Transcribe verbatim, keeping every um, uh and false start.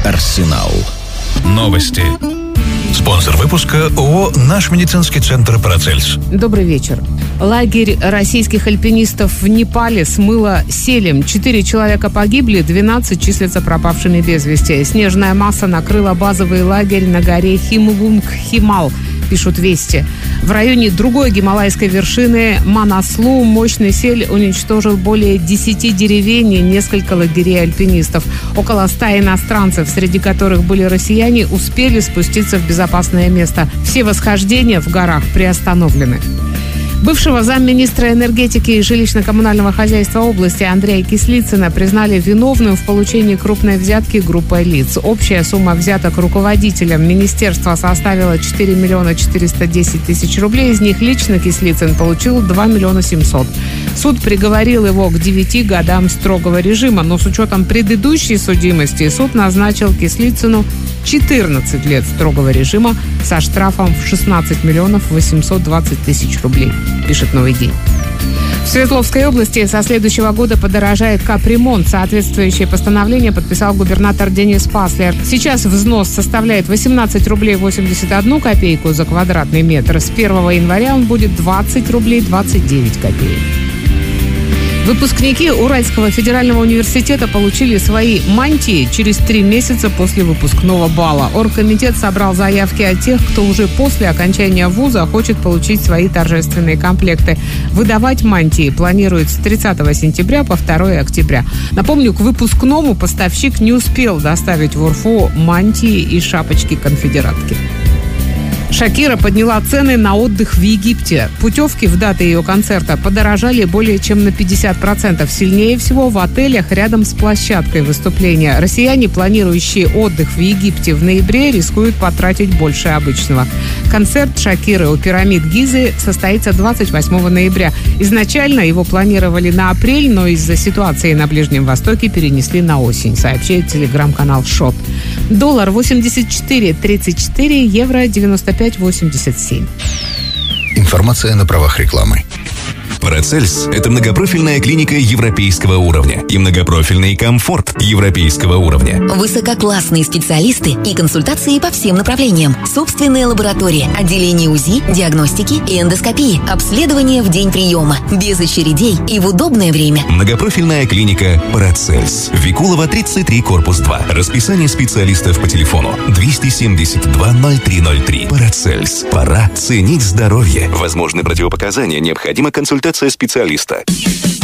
Арсенал. Новости. Спонсор выпуска ООО «Наш медицинский центр Парацельс». Добрый вечер. Лагерь российских альпинистов в Непале смыло селем. Четыре человека погибли, двенадцать числятся пропавшими без вести. Снежная масса накрыла базовый лагерь на горе Химлунг-Химал, пишут «Вести». В районе другой гималайской вершины Манаслу мощный сель уничтожил более десяти деревень и несколько лагерей альпинистов. Около ста иностранцев, среди которых были россияне, успели спуститься в безопасное место. Все восхождения в горах приостановлены. Бывшего замминистра энергетики и жилищно-коммунального хозяйства области Андрея Кислицына признали виновным в получении крупной взятки группой лиц. Общая сумма взяток руководителям министерства составила четыре миллиона четыреста десять тысяч рублей. Из них лично Кислицын получил два миллиона семьсот. Суд приговорил его к девяти годам строгого режима, но с учетом предыдущей судимости суд назначил Кислицыну четырнадцать лет строгого режима со штрафом в шестнадцать миллионов восемьсот двадцать тысяч рублей, пишет «Новый день». В Свердловской области со следующего года подорожает капремонт. Соответствующее постановление подписал губернатор Денис Паслер. Сейчас взнос составляет восемнадцать рублей восемьдесят одну копейку за квадратный метр. С первого января он будет двадцать рублей двадцать девять копеек. Выпускники Уральского федерального университета получили свои мантии через три месяца после выпускного балла. Оргкомитет собрал заявки от тех, кто уже после окончания вуза хочет получить свои торжественные комплекты. Выдавать мантии планируют с тридцатого сентября по второго октября. Напомню, к выпускному поставщик не успел доставить в УрФУ мантии и шапочки-конфедератки. Шакира подняла цены на отдых в Египте. Путевки в даты ее концерта подорожали более чем на пятьдесят процентов. Сильнее всего в отелях рядом с площадкой выступления. Россияне, планирующие отдых в Египте в ноябре, рискуют потратить больше обычного. Концерт Шакиры у пирамид Гизы состоится двадцать восьмого ноября. Изначально его планировали на апрель, но из-за ситуации на Ближнем Востоке перенесли на осень, сообщает телеграм-канал Шот. Доллар восемьдесят четыре тридцать четыре, евро девяносто пять восемьдесят семь. Информация на правах рекламы. Парацельс – это многопрофильная клиника европейского уровня и многопрофильный комфорт европейского уровня. Высококлассные специалисты и консультации по всем направлениям. Собственная лаборатория, отделение УЗИ, диагностики и эндоскопии. Обследование в день приема, без очередей и в удобное время. Многопрофильная клиника Парацельс. Викулова, тридцать три, корпус два. Расписание специалистов по телефону двести семьдесят два ноль три ноль три. Парацельс. Пора ценить здоровье. Возможны противопоказания, необходима консультация специалиста.